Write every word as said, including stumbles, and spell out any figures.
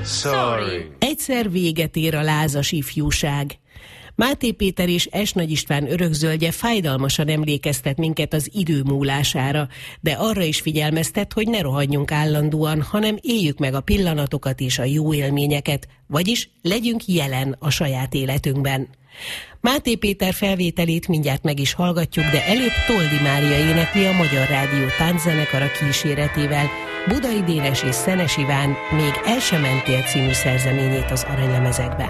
Sorry. Egyszer véget ér a lázas ifjúság. Máté Péter és S. Nagy István örökzöldje fájdalmasan emlékeztet minket az idő múlására, de arra is figyelmeztet, hogy ne rohadjunk állandóan, hanem éljük meg a pillanatokat és a jó élményeket, vagyis legyünk jelen a saját életünkben. Máté Péter felvételét mindjárt meg is hallgatjuk, de előbb Toldi Mária énekli a Magyar Rádió tánczenekara kíséretével Budai Dénes és Szenes Iván Még el sem mentél című szerzeményét az aranylemezekben.